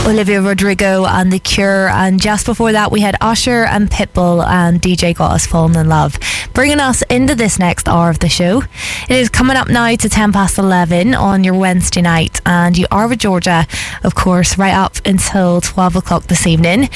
Olivia Rodrigo and The Cure, and just before that we had Usher and Pitbull and DJ Got Us Falling in Love, bringing us into this next hour of the show. It is coming up now to 11 on your Wednesday night, and you are with Georgia, of course, right up until 12 o'clock this evening.